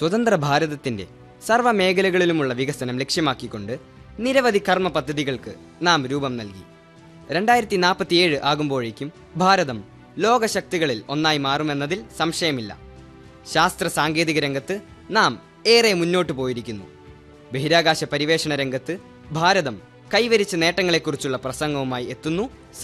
സ്വതന്ത്ര ഭാരതത്തിന്റെ സർവ്വമേഖലകളിലുമുള്ള വികസനം ലക്ഷ്യമാക്കിക്കൊണ്ട് നിരവധി കർമ്മ പദ്ധതികൾക്ക് നാം രൂപം നൽകി. 2047 ആകുമ്പോഴേക്കും ഭാരതം ലോകശക്തികളിൽ ഒന്നായി മാറുമെന്നതിൽ സംശയമില്ല. ശാസ്ത്ര സാങ്കേതിക രംഗത്ത് നാം ഏറെ മുന്നോട്ടു പോയിരിക്കുന്നു. ബഹിരാകാശ പരിവേഷണ രംഗത്ത് ഭാരതം കൈവരിച്ച നേട്ടങ്ങളെക്കുറിച്ചുള്ള പ്രസംഗവുമായി എത്തുന്നു